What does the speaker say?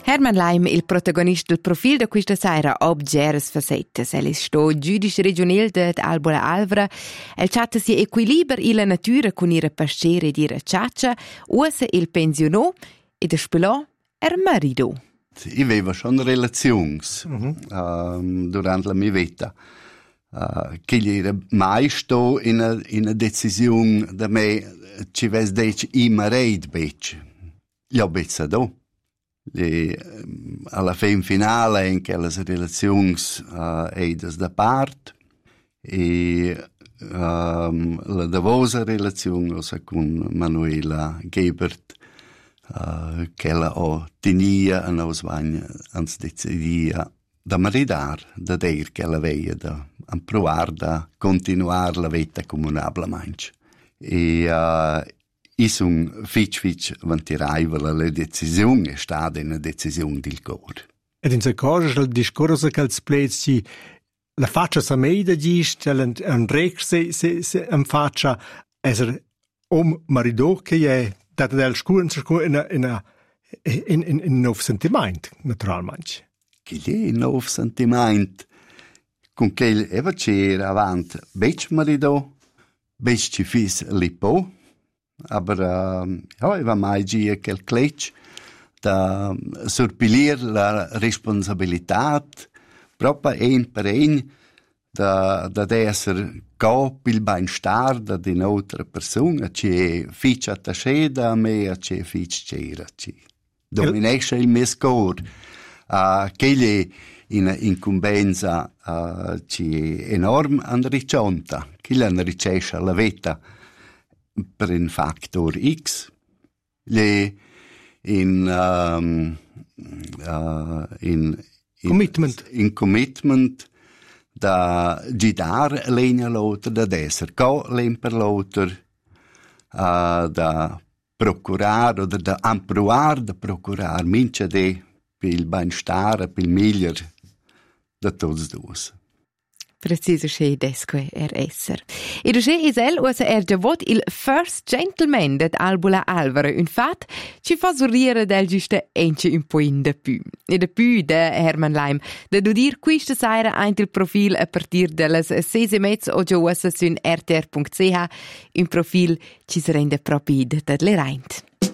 Herman Leim, il protagonista del profil da questa sera, ob geres facettes. El è sto giudice regionale d'Albola Alvra. El chatta si equilibra la natura con ihre pascere ed ihre ciaccia, usa il pensionò e da spelò marito. Io avevo schon relazions durante la mia vita. Che gli era mai sto in una decisione da me ci ves dec I mareit bec. Io bezza do. Alla fin finale in che le relazions eidas da part e la davosa relazione con Manuela Gebert che la ho tenia a Osvagna ans decidia da maridar, da dir che la veia da provar da continuar la vita comunablemente. E I sun fitch vantiraiva la decisione è stata una decisione del cor. Ed in se cosa il discorso che els plezzi la faccia sa meida gist, un rec se faccia esser marido che è data del scuola in un nuovo sentimento, naturalmente. Che è un nuovo sentimento con che eva c'era avanti bec marido, bec ci fis lipo, aber eva mai gia quel cletch da surpilir la responsabilità proprio ein per ein da esser il beinstar da di un'altra persona che fitch attaché da me che fitch c'era ci dominesce il mio score che in incumbenza ci enorm anriccionta che l'anricesce la vita per un factor X le in commitment da gidar legna l'altro, da esser co len per l'altro, da procurar o da amproar da procurar mince de pil beinstar, pil miglior da tots dus. Preciso che desque esser. E do che isel usa giavot il first gentleman dat Albola Alvara. Un fat ci fa sorrire del giuste ence un po' in da più. E da più da Herman Leim. Da dir questa sera ein il profil a partir delles 6:30 o già usa sun rtr.ch. Un profil ci si rende proprio da le reint.